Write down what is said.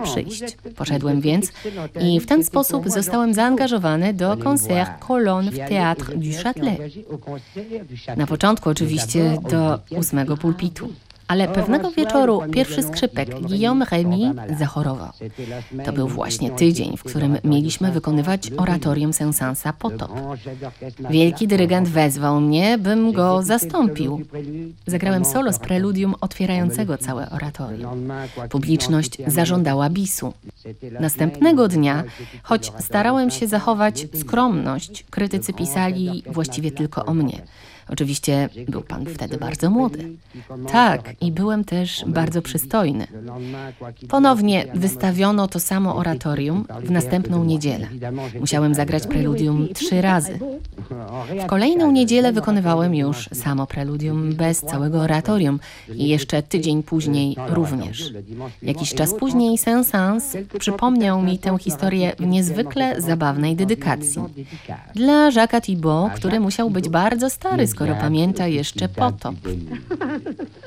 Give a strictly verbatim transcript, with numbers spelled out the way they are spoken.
przyjść. Poszedłem więc i w ten sposób zostałem zaangażowany do Concert Colonne w Théâtre du Châtelet. Na początku oczywiście do ósmego pulpitu. Ale pewnego wieczoru pierwszy skrzypek, Guillaume Remy, zachorował. To był właśnie tydzień, w którym mieliśmy wykonywać oratorium Saint-Saënsa Potop. Wielki dyrygent wezwał mnie, bym go zastąpił. Zagrałem solo z preludium otwierającego całe oratorium. Publiczność zażądała bisu. Następnego dnia, choć starałem się zachować skromność, krytycy pisali właściwie tylko o mnie. Oczywiście był pan wtedy bardzo młody. Tak, i byłem też bardzo przystojny. Ponownie wystawiono to samo oratorium w następną niedzielę. Musiałem zagrać preludium trzy razy. W kolejną niedzielę wykonywałem już samo preludium bez całego oratorium i jeszcze tydzień później również. Jakiś czas później Saint-Saëns przypomniał mi tę historię w niezwykle zabawnej dedykacji. Dla Jacques'a Thibaut, który musiał być bardzo stary, skoro pamięta jeszcze Potop.